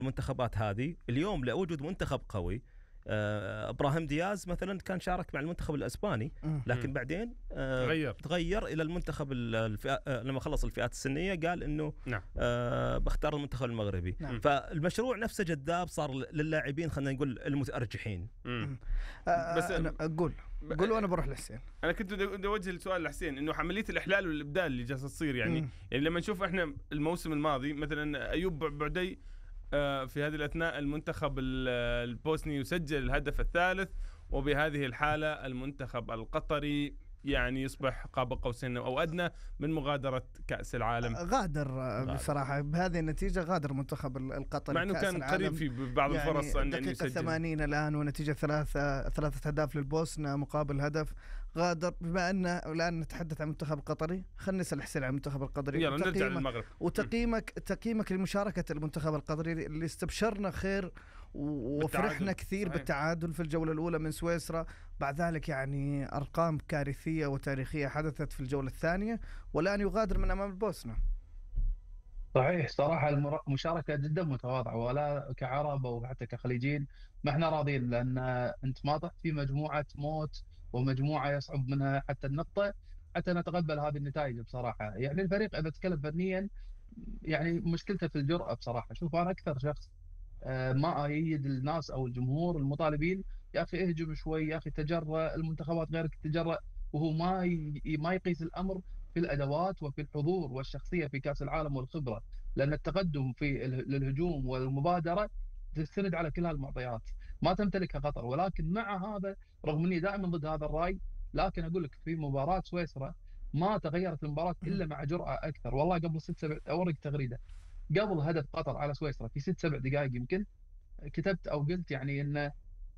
المنتخبات هذه اليوم لوجود منتخب قوي. إبراهيم دياز مثلا كان شارك مع المنتخب الإسباني، لكن بعدين تغير إلى المنتخب لما خلص الفئات السنية قال إنه نعم. بختار المنتخب المغربي. نعم. فالمشروع نفسه جذاب صار للاعبين، خلينا نقول المتأرجحين. بس أنا أقول وأنا بروح لحسين. أنا كنت بدي أوجه السؤال لحسين، إنه عملية الإحلال والإبدال اللي جالسة تصير يعني لما نشوف إحنا الموسم الماضي مثلا أيوب بعدي في هذه الأثناء المنتخب البوسني يسجل الهدف الثالث، وبهذه الحالة المنتخب القطري يعني يصبح قاب قوسين أو أدنى من مغادرة كأس العالم. غادر بصراحة بهذه النتيجة، غادر المنتخب القطري مع أنه كان قريب في بعض الفرص يعني أن يسجل. 80 الآن ونتيجة 3 أهداف للبوسنة مقابل هدف. غادر. بما أن الآن نتحدث عن المنتخب القطري، خلينا نسأل حسين عن المنتخب القطري. يلا نرجع للمغرب. وتقييمك لمشاركة المنتخب القطري اللي استبشرنا خير وفرحنا كثير بالتعادل في الجولة الأولى من سويسرا. بعد ذلك يعني أرقام كارثية وتاريخية حدثت في الجولة الثانية، والآن يغادر من أمام البوسنة. صحيح. صراحة المشاركة جدا متواضعة، ولا كعرب أو حتى كخليجين ما احنا راضين، لأن أنت ما طحت في مجموعة موت ومجموعة يصعب منها حتى النقطة حتى نتقبل هذه النتائج. بصراحة يعني الفريق إذا تكلم فنيا يعني مشكلته في الجرأة. بصراحة شوف أنا أكثر شخص ما أيد الناس أو الجمهور المطالبين يا أخي اهجم شوي، يا أخي تجرأ، المنتخبات غيرك تجرأ، وهو ما يقيس الأمر في الأدوات وفي الحضور والشخصية في كأس العالم والخبرة. لأن التقدم في الهجوم والمبادرة تستند على كل هالمعطيات ما تمتلكها قطر. ولكن مع هذا، رغم أني دائما ضد هذا الرأي، لكن أقول لك في مباراة سويسرا ما تغيرت المباراة إلا مع جرأة أكثر. والله قبل 6-7 أورق تغريدة قبل هدف قطر على سويسرا في 6-7 دقائق يمكن كتبت أو قلت يعني إن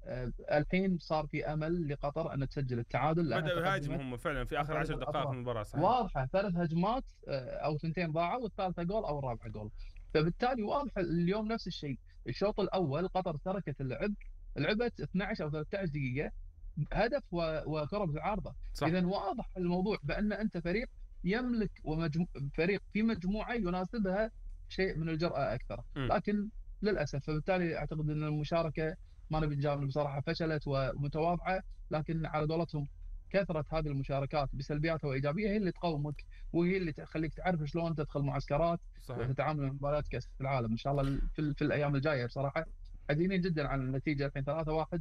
الحين صار في أمل لقطر أن تسجل التعادل. بدأوا يهاجموا هم فعلا في آخر 10 دقائق من المباراة. واضحة 3 هجمات أو 2 ضاعوا، والثالثة جول أو الرابعة جول. فبالتالي واضح اليوم نفس الشيء. الشوط الأول قطر تركت اللعب، لعبت 12 أو 13 دقيقة هدف وكرة بالعارضة. إذن واضح الموضوع بأن أنت فريق يملك فريق في مجموعة يناسبها شيء من الجرأة أكثر. لكن للأسف فبالتالي أعتقد أن المشاركة ما نبي نجامل بصراحة فشلت ومتواضعة. لكن على قولتهم كثرة هذه المشاركات بسلبياتها وإيجابية هي اللي تقومك، وهي اللي تخليك تعرف شلون تدخل معسكرات وتتعامل مع مباريات كأس العالم إن شاء الله في الأيام الجاية. بصراحة حزينين جدا عن النتيجة الحين 3-1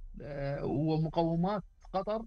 ومقومات قطر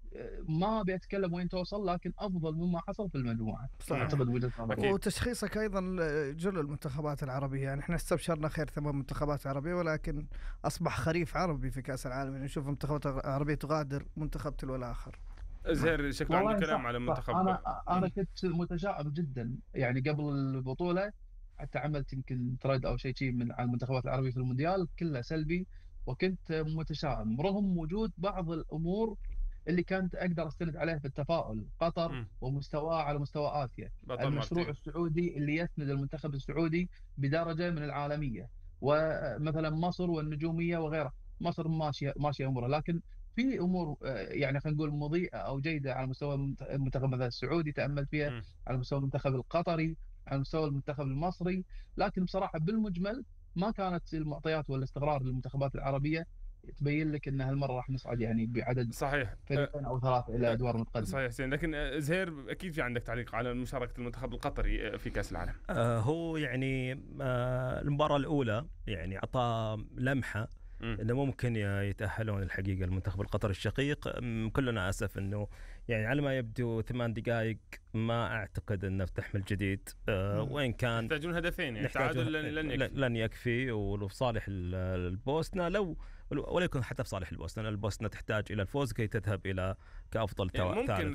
ما بيتكلم وين توصل، لكن أفضل مما حصل في المجموعة. أعتقد وجهة نظري. وتشخيصك أيضا جل المنتخبات العربية، يعني إحنا استبشرنا خير 8 منتخبات عربية، ولكن أصبح خريف عربي في كأس العالم. يعني نشوف منتخبات عربية تغادر منتخب تلو الآخر. زهير شكله عندي كلام على المنتخب. أنا كنت متشائم جدا يعني قبل البطولة، حتى عملت يمكن تريد أو شيء من عن المنتخبات العربية في المونديال كله سلبي، وكنت متشائم رغم وجود بعض الأمور اللي كانت أقدر أستند عليه في التفاؤل. قطر ومستواه على مستوى آسيا، المشروع السعودي اللي يسند المنتخب السعودي بدرجة من العالمية، ومثلا مصر والنجومية وغيرها. مصر ماشية أمورها، لكن في أمور يعني خلينا نقول مضيئة أو جيدة على مستوى المنتخب مثلا السعودي تأملت فيها، على مستوى المنتخب القطري، على مستوى المنتخب المصري. لكن بصراحة بالمجمل ما كانت المعطيات والاستقرار للمنتخبات العربية تبين لك ان هالمره راح نصعد يعني بعدد صحيح فريقين او 3 الى ادوار متقدمه. صحيح سين. لكن زهير اكيد في عندك تعليق على مشاركه المنتخب القطري في كاس العالم. هو يعني المباراه الاولى يعني اعطى لمحه انه ممكن يتاهلون الحقيقه المنتخب القطري الشقيق. كلنا اسف انه يعني على ما يبدو 8 دقائق ما اعتقد انه تحمل جديد. وين كان يحتاجون هدفين يعني تعادل لن يكفي، ولو في صالح البوسنه ولا يكون حتى في صالح البوسنة تحتاج إلى الفوز كي تذهب إلى كأفضل يعني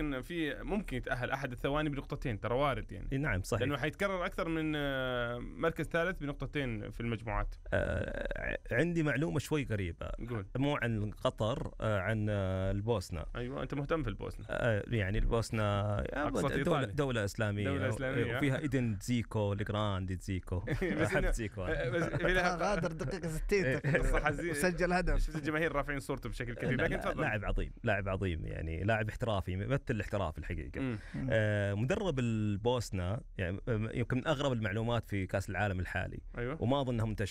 ممكن يتأهل أحد الثواني بنقطتين، ترى وارد يعني. نعم صحيح، لأنه حيتكرر أكثر من مركز ثالث بنقطتين في المجموعات. عندي معلومة شوي غريبة. قول. مو عن قطر، عن البوسنة. أيوة أنت مهتم في البوسنة. يعني البوسنة دولة إسلامية وفيها إيدن زيكو الجراند زيكو. أحب زيكو. غادر دقيقة 60 سجل هدف. شفت الجماهير رافعين صورته بشكل كبير. لكن لاعب عظيم يعني لاعب احترافي يمثل الاحتراف الحقيقه. مم. مدرب البوسنة يعني يمكن من اغرب المعلومات في كاس العالم الحالي، ايوه وما اظنها